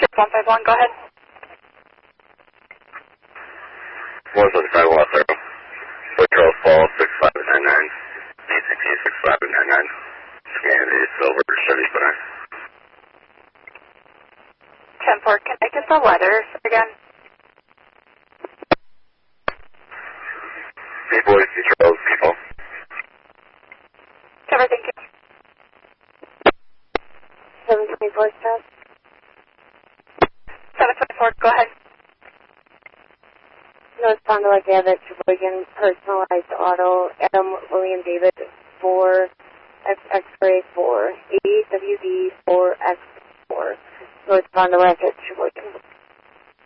151, go ahead. 175 Water. Patrol Fall 6599. DCP 6599. Scandinavia Silver Chevy Spinner. 10-4, can I get the letters again? B-Boys, C. Charles, people. Cover, thank you. 724 stop. 724, go ahead. North Fond du Lac Ave, Sheboygan, personalized auto, Adam William David 4, X-ray 4, AWD 4X4, North Fond du Lac at Sheboygan.